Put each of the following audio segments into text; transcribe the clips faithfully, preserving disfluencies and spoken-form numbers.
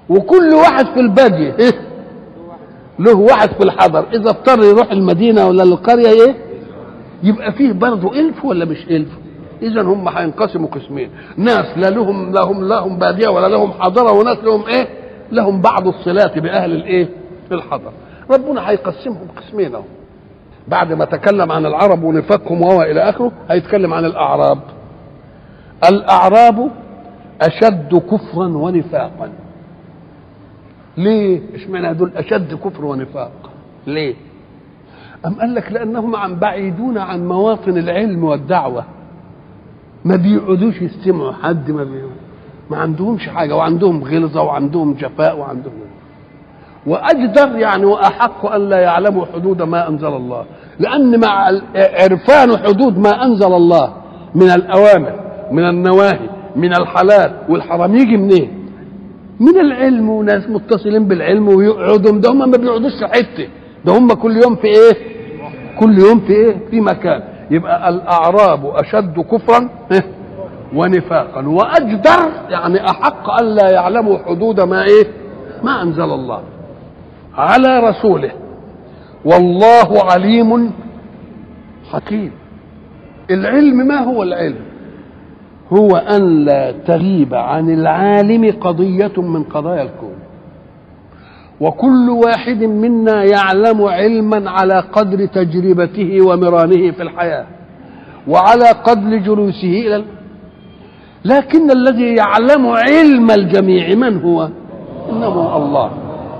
وكل واحد في الباديه إيه؟ له واحد في الحضر، اذا اضطر يروح المدينه ولا القريه ايه يبقى فيه برضه الف ولا مش الف. اذا هم هينقسموا قسمين، ناس لا لهم لهم لهم باديه ولا لهم حضره، وناس لهم ايه لهم بعض الصلات باهل الايه الحضر. ربنا هيقسمهم قسمين اهو. بعد ما تكلم عن العرب ونفاقهم وهو الى اخره هيتكلم عن الاعراب. الاعراب اشد كفرا ونفاقا. ليه؟ اشمعنى دول اشد كفر ونفاق؟ ليه؟ أم قال لك لانهم عن بعيدون عن مواطن العلم والدعوه، ما بيقعدوش يستمعوا حد، ما بي... ما عندهمش حاجه، وعندهم غلظه وعندهم جفاء وعندهم واجدر يعني واحق ان لا يعلموا حدود ما انزل الله، لان مع عرفان حدود ما انزل الله من الاوامر من النواهي من الحلال والحرام يجي منين؟ من العلم، وناس متصلين بالعلم ويقعدوا. ده هم ما بيقعدوش في حته، ده هم كل يوم في ايه؟ كل يوم في ايه؟ في مكان. يبقى الاعراب اشد كفرا ونفاقا واجدر يعني احق ان لا يعلموا حدود ما ايه؟ ما انزل الله على رسوله، والله عليم حكيم. العلم ما هو العلم؟ هو أن لا تغيب عن العالم قضية من قضايا الكون، وكل واحد منا يعلم علما على قدر تجربته ومرانه في الحياة وعلى قدر جلوسه إلى، لكن الذي يعلم علم الجميع من هو؟ إنه الله.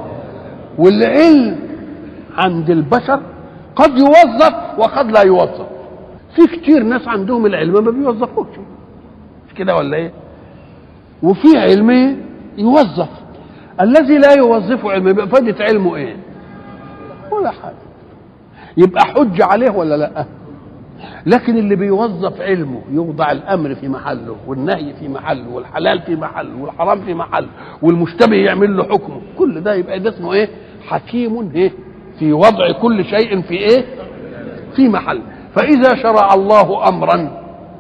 والعلم عند البشر قد يوظف وقد لا يوظف. في كتير ناس عندهم العلم ما بيوظفوش، مش كده ولا ايه؟ وفي علم يوظف. الذي لا يوظف علمه يبقى فائدة علمه ايه؟ ولا حاجة. يبقى حج عليه ولا لا؟ لكن اللي بيوظف علمه يوضع الامر في محله والنهي في محله والحلال في محله والحرام في محله والمشتبه يعمل له حكمه، كل ده يبقى ده اسمه ايه؟ حكيم ايه؟ في وضع كل شيء في ايه؟ في محل. فاذا شرع الله امرا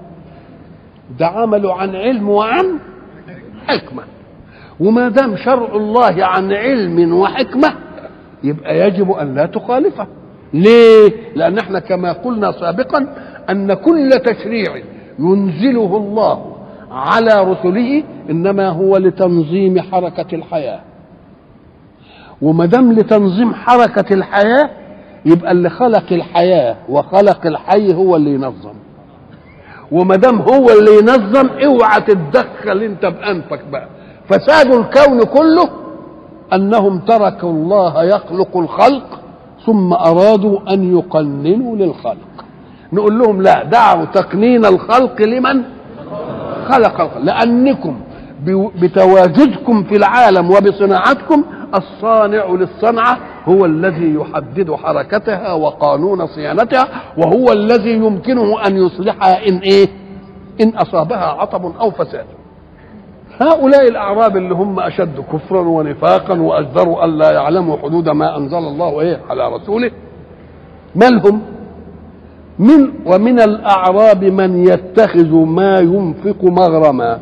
ده عمله عن علم وعن حكمه، وما دام شرع الله عن علم وحكمه يبقى يجب ان لا تخالفه. ليه؟ لان احنا كما قلنا سابقا ان كل تشريع ينزله الله على رسله انما هو لتنظيم حركه الحياه، وما دام لتنظيم حركه الحياه يبقى اللي خلق الحياه وخلق الحي هو اللي ينظم، وما دام هو اللي ينظم اوعى تتدخل انت بانفك بقى. فساد الكون كله انهم تركوا الله يخلق الخلق ثم ارادوا ان يقننوا للخلق. نقول لهم لا، دعوا تقنين الخلق لمن خلق الخلق، لانكم بتواجدكم في العالم وبصناعتكم الصانع للصنعه هو الذي يحدد حركتها وقانون صيانتها، وهو الذي يمكنه ان يصلحها ان ايه؟ ان اصابها عطب او فساد. هؤلاء الاعراب اللي هم اشد كفرا ونفاقا واجدروا ان لا يعلموا حدود ما انزل الله ايه على رسوله، مالهم؟ من ومن الاعراب من يتخذ ما ينفق مغرما.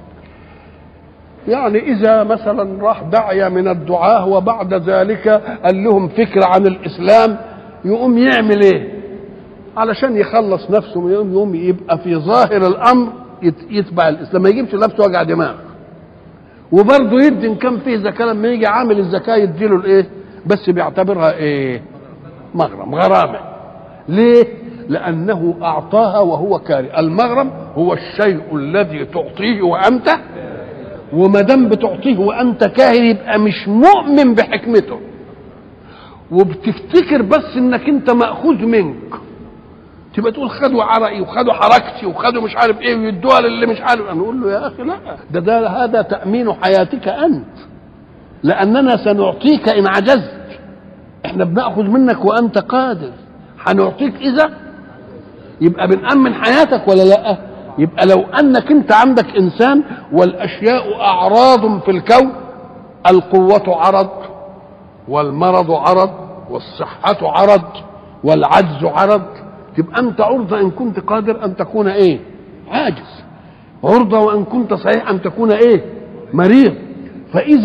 يعني اذا مثلا راح داعيه من الدعاه وبعد ذلك قال لهم فكره عن الاسلام يقوم يعمل ايه علشان يخلص نفسه من يوم يوم يبقى في ظاهر الامر يتبع الاسلام، ما يجيبش نفسه وجع دماغ، وبرضه يدي ان كان فيه زكاه لما يجي عامل الزكاه يديله الايه بس بيعتبرها ايه؟ مغرم، غرامه. ليه؟ لانه اعطاها وهو كاره. المغرم هو الشيء الذي تعطيه وانت، وما دام بتعطيه وانت كاهن يبقى مش مؤمن بحكمته، وبتفتكر بس انك انت ماخوذ منك، تبقى تقول خدوا عرقي وخدوا حركتي وخدوا مش عارف ايه ويدوها للي مش عارف. نقول له يا اخي لا، ده, ده هذا تامين حياتك انت، لاننا سنعطيك ان عجزت. احنا بناخذ منك وانت قادر، هنعطيك اذا يبقى بنامن حياتك ولا لا؟ يبقى لو انك انت عندك انسان والاشياء اعراض في الكون، القوه عرض والمرض عرض والصحه عرض والعجز عرض، تبقى انت عرضه ان كنت قادر ان تكون ايه؟ عاجز، عرضه وان كنت صحيح ان تكون ايه؟ مريض. فاذا